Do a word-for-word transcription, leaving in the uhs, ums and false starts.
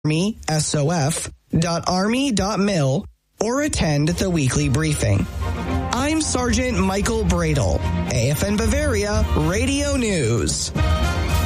army, S O F, dot army dot mil or attend the weekly briefing. I'm Sergeant Michael Bradle, A F N Bavaria Radio News.